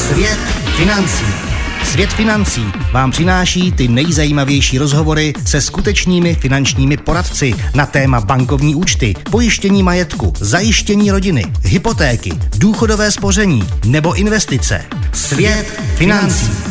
Svět financí. Svět financí vám přináší ty nejzajímavější rozhovory se skutečnými finančními poradci na téma bankovní účty, pojištění majetku, zajištění rodiny, hypotéky, důchodové spoření nebo investice. Svět financí.